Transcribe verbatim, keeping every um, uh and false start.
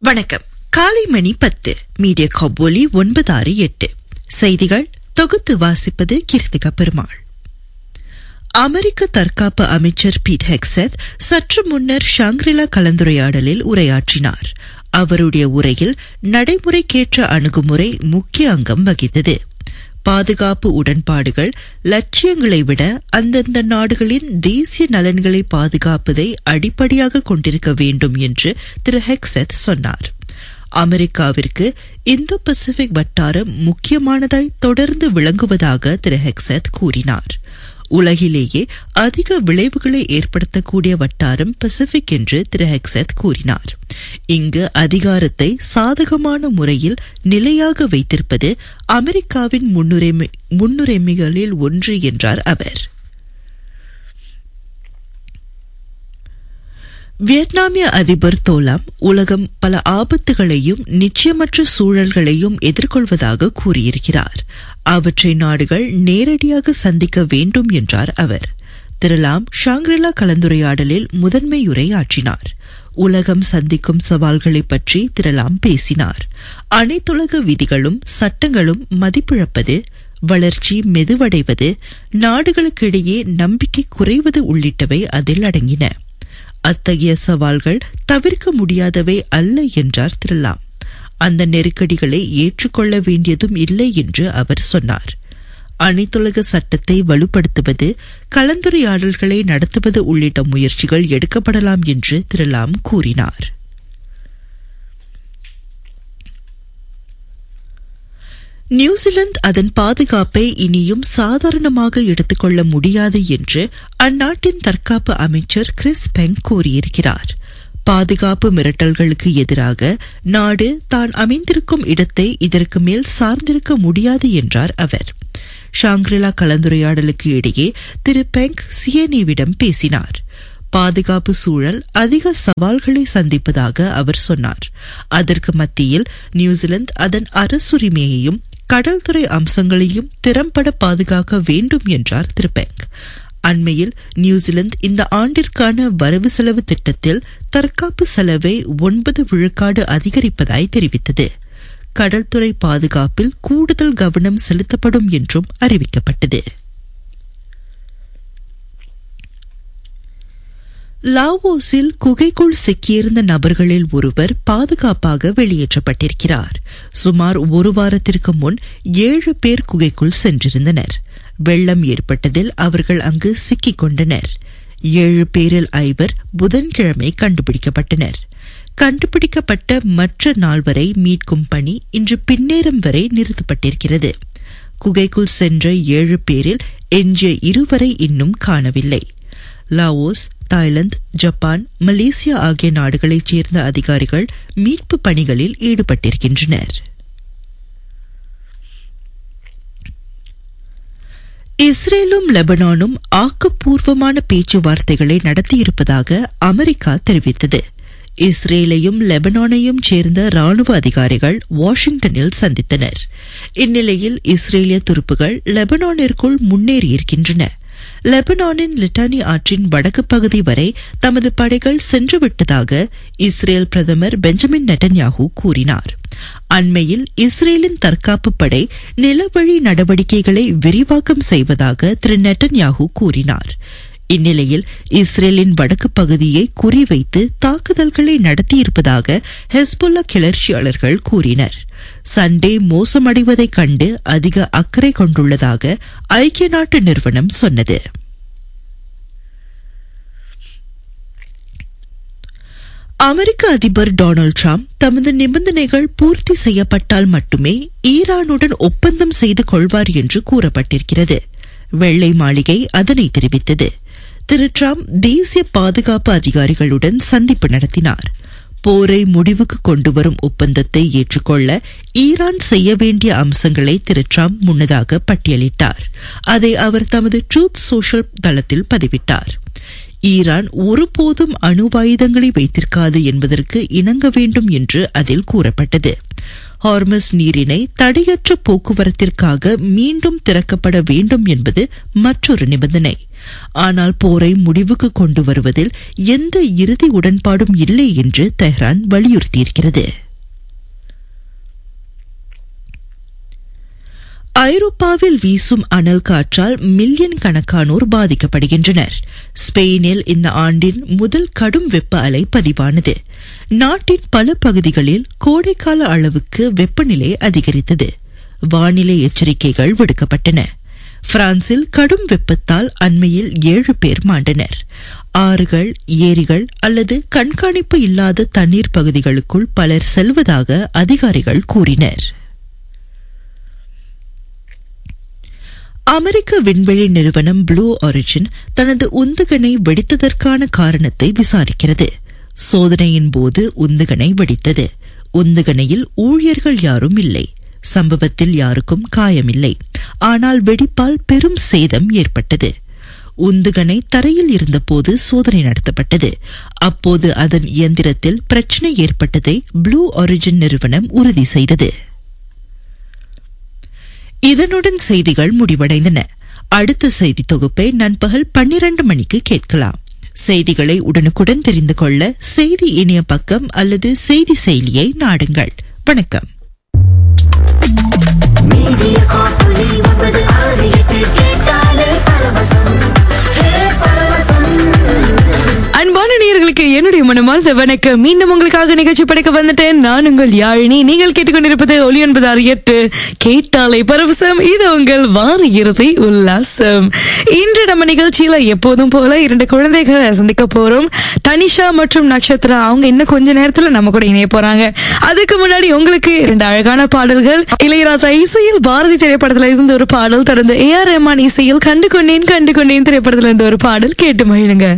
வணக்கம். காலை மணி பத்து. மீடியா கபோலி ஒன்பது ஆறு எட்டு. செய்திகள் தொகுத்து வாசிப்பது கீர்த்திகா பெருமாள். அமெரிக்க தற்காப்பு அமைச்சர் பீட் ஹெக்ஸெத் சற்று முன்னர் ஷாங்ரிலா கலந்துரையாடலில் உரையாற்றினார். அவருடைய உரையில் நடைமுறைக்கேற்ற அணுகுமுறை முக்கிய அங்கம் வகித்தது. பாதுகாப்பு உடன்பாடுகள் லட்சியங்களை விட அந்தந்த நாடுகளின் தேசிய நலன்களை பாதுகாப்பதை அடிப்படையாக கொண்டிருக்க வேண்டும் என்று திரு ஹெக்ஸெத் சொன்னார். அமெரிக்காவிற்கு இந்தோ பசிபிக் வட்டாரம் முக்கியமானதாய் தொடர்ந்து விளங்குவதாக திரு ஹெக்ஸெத் கூறினார். உலகிலேயே அதிக விளைவுகளை ஏற்படுத்தக்கூடிய வட்டாரம் பசிபிக் என்று திரு ஹெக்ஸெத் கூறினார். இங்கு அதிகாரத்தை சாதகமான முறையில் நிலையாக வைத்திருப்பது அமெரிக்காவின் முன்னுரிமை முன்னுரிமைகளில் ஒன்று என்றார் அவர். வியட்நாமிய அதிபர் தோலாம் உலகம் பல ஆபத்துகளையும் நிச்சயமற்ற சூழல்களையும் எதிர்கொள்வதாக கூறியிருக்கிறார். அவற்றை நாடுகள் நேரடியாக சந்திக்க வேண்டும் என்றார் அவர். திரு லாம் ஷாங்ரிலா கலந்துரையாடலில் முதன்மை உரையாற்றினார். உலகம் சந்திக்கும் சவால்களை பற்றி திரு லாம் பேசினார். அனைத்துலக விதிகளும் சட்டங்களும் மதிப்பிழப்பது, வளர்ச்சி மெதுவடைவது, நாடுகளுக்கிடையே நம்பிக்கை குறைவது உள்ளிட்டவை அதில் அடங்கின. அத்தகைய சவால்கள் தவிர்க்க முடியாதவை அல்ல என்றார் திரு லாம். அந்த நெருக்கடிகளை ஏற்றுக்கொள்ள வேண்டியதும் இல்லை என்று அவர் சொன்னார். அனைத்துலக சட்டத்தை வலுப்படுத்துவது, கலந்துரையாடல்களை நடத்துவது உள்ளிட்ட முயற்சிகள் எடுக்கப்படலாம் என்று திரு லாம் கூறினார். நியூசிலாந்து அதன் பாதுகாப்பை இனியும் சாதாரணமாக எடுத்துக்கொள்ள முடியாது என்று அந்நாட்டின் தற்காப்பு அமைச்சர் கிறிஸ் பெங் கூறியிருக்கிறார். பாதுகாப்பு மிரட்டல்களுக்கு எதிராக நாடு தான் அமைந்திருக்கும் இடத்தை இதற்கு மேல் சார்ந்திருக்க முடியாது என்றார் அவர். ஷாங்ரிலா கலந்துரையாடலுக்கு இடையே திரு பெங் சிஎன்ஏவிடம் பேசினார். பாதுகாப்பு சூழல் அதிக சவால்களை சந்திப்பதாக அவர் சொன்னார். அதற்கு மத்தியில் நியூசிலாந்து அதன் அரசுரிமையையும் கடல்துறை அம்சங்களையும் திறம்பட பாதுகாக்க வேண்டும் என்றார் திரு பெங். அண்மையில் நியூசிலாந்து இந்த ஆண்டிற்கான வரவு செலவு திட்டத்தில் தற்காப்பு செலவை ஒன்பது விழுக்காடு அதிகரிப்பதாய் தெரிவித்தது. கடல்துறை பாதுகாப்பில் கூடுதல் கவனம் செலுத்தப்படும் என்றும் அறிவிக்கப்பட்டது. லாவோஸில் குகைக்குள் சிக்கியிருந்த நபர்களில் ஒருவர் பாதுகாப்பாக வெளியேற்றப்பட்டிருக்கிறார். சுமார் ஒரு வாரத்திற்கு முன் ஏழு பேர் குகைக்குள் சென்றிருந்தனர். வெள்ளம் ஏற்பட்டதில் அவர்கள் அங்கு சிக்கிக் கொண்டனர். ஏழு பேரில் ஐவர் புதன்கிழமை கண்டுபிடிக்கப்பட்டனர். கண்டுபிடிக்கப்பட்ட மற்ற நால்வரை மீட்கும் பணி இன்று பின்னேரம் வரை நிறுத்தப்பட்டிருக்கிறது. குகைக்குள் சென்ற ஏழு பேரில் எஞ்சிய இருவரை இன்னும் காணவில்லை. லாவோஸ், தாய்லாந்து, ஜப்பான், மலேசியா ஆகிய நாடுகளைச் சேர்ந்த அதிகாரிகள் மீட்பு பணிகளில் ஈடுபட்டிருக்கின்றனர். இஸ்ரேலும் லெபனானும் ஆக்கப்பூர்வமான பேச்சுவார்த்தைகளை நடத்தியிருப்பதாக அமெரிக்கா தெரிவித்தது. இஸ்ரேலையும் லெபனானையும் சேர்ந்த ராணுவ அதிகாரிகள் வாஷிங்டனில் சந்தித்தனர். இந்நிலையில் இஸ்ரேலிய துருப்புகள் லெபனானிற்குள் முன்னேறியிருக்கின்றன. லெபனானின் லிட்டானி ஆற்றின் வடக்கு பகுதி வரை தமது படைகள் சென்றுவிட்டதாக இஸ்ரேல் பிரதமர் பெஞ்சமின் நெட்டன்யாஹூ கூறினார். அண்மையில் இஸ்ரேலின் தற்காப்பு படை நிலவழி நடவடிக்கைகளை விரிவாக்கம் செய்வதாக திரு நெட்டன்யாஹூ கூறினார். இந்நிலையில் இஸ்ரேலின் வடக்கு பகுதியை குறிவைத்து தாக்குதல்களை நடத்தியிருப்பதாக ஹெஸ்புல்லா கிளர்ச்சியாளர்கள் கூறினர். சண்டே மோசமடைவதைக் கண்டு அதிக அக்கறை கொண்டுள்ளதாக ஐக்கிய நாட்டு நிறுவனம் சொன்னது. அமெரிக்க அதிபர் டொனால்டு டிரம்ப் தமது நிபந்தனைகள் பூர்த்தி செய்யப்பட்டால் மட்டுமே ஈரானுடன் ஒப்பந்தம் செய்து கொள்வார் என்று கூறப்பட்டிருக்கிறது. வெள்ளை மாளிகை அதனை தெரிவித்தது. திரு டிரம்ப் தேசிய பாதுகாப்பு அதிகாரிகளுடன் சந்திப்பு நடத்தினார். போரை முடிவுக்கு கொண்டுவரும் ஒப்பந்தத்தை ஏற்றுக்கொள்ள ஈரான் செய்ய வேண்டிய அம்சங்களை திரு டிரம்ப் முன்னதாக பட்டியலிட்டார். அதை அவர் தமது ட்ரூத் சோஷியல் தளத்தில் பதிவிட்டார். ஈரான் ஒருபோதும் அணுவாயுதங்களை வைத்திருக்காது என்பதற்கு இணங்க வேண்டும் என்று அதில் கூறப்பட்டது. ஹார்மஸ் நீரிணை தடையற்ற போக்குவரத்திற்காக மீண்டும் திறக்கப்பட வேண்டும் என்பது மற்றொரு நிபந்தனை. ஆனால் போரை முடிவுக்கு கொண்டு வருவதில் எந்த இறுதி உடன்பாடும் இல்லை என்று தெஹ்ரான் வலியுறுத்தியிருக்கிறது. ஐரோப்பாவில் வீசும் அனல் காற்றால் மில்லியன் கணக்கானோர் பாதிக்கப்படுகின்றனர். ஸ்பெயினில் இந்த ஆண்டின் முதல் கடும் வெப்ப அலை பதிவானது. நாட்டின் பல பகுதிகளில் கோடைக்கால அளவுக்கு வெப்பநிலை அதிகரித்தது. வானிலை எச்சரிக்கைகள் விடுக்கப்பட்டன. பிரான்சில் கடும் வெப்பத்தால் அண்மையில் ஏழு பேர் மாண்டனர். ஆறுகள், ஏரிகள் அல்லது கண்காணிப்பு இல்லாத தண்ணீர் பகுதிகளுக்குள் பலர் செல்வதாக அதிகாரிகள் கூறினர். அமெரிக்க விண்வெளி நிறுவனம் ப்ளூ ஆரிஜின் தனது உந்துகணை வெடித்ததற்கான காரணத்தை விசாரிக்கிறது. சோதனையின் போது உந்துகணை வெடித்தது. உந்துகணையில் ஊழியர்கள் யாரும் இல்லை. சம்பவத்தில் யாருக்கும் காயமில்லை. ஆனால் வெடிப்பால் பெரும் சேதம் ஏற்பட்டது. உந்துகணை தரையில் இருந்தபோது சோதனை நடத்தப்பட்டது. அப்போது அதன் இயந்திரத்தில் பிரச்சினை ஏற்பட்டதை ப்ளூ ஆரிஜின் நிறுவனம் உறுதி செய்தது. இதனுடன் செய்திகள் முடிவடைந்தன. அடுத்த செய்தி தொகுப்பை நண்பகல் பன்னிரண்டு மணிக்கு கேட்கலாம். செய்திகளை உடனுக்குடன் தெரிந்து கொள்ள செய்தி இணைய பக்கம் அல்லது செய்தி செயலியை நாடுங்கள். வணக்கம். அன்பான நேயர்களுக்கு என்னுடைய மனமார்ந்த வணக்கம். மீண்டும் உங்களுக்காக நிகழ்ச்சி படைக்க வந்துட்டேன். நான் உங்கள் யாழினி. நீங்கள் கேட்டுக்கொண்டிருப்பது ஒலி ஒன்பது ஆறு எட்டு கேட்டாலை பரவசம். இது உங்கள் வார இறுதி உல்லாசம். இன்று நம்ம நிகழ்ச்சியில எப்போதும் போல இரண்டு குழந்தைகளை சந்திக்க போறோம். தனிஷா மற்றும் நக்ஷத்ரா. அவங்க இன்னும் கொஞ்ச நேரத்துல நம்ம கூட இணைய போறாங்க. அதுக்கு முன்னாடி உங்களுக்கு இரண்டு அழகான பாடல்கள். இளையராஜா இசையில் பாரதி திரைப்படத்துல இருந்து ஒரு பாடல், தொடர்ந்து ஏ ஆர் ரஹ்மான் இசையில் கண்டு கொண்டேன் கண்டு கொண்டேன் திரைப்படத்துல இருந்து ஒரு பாடல் கேட்டு மகிழுங்க.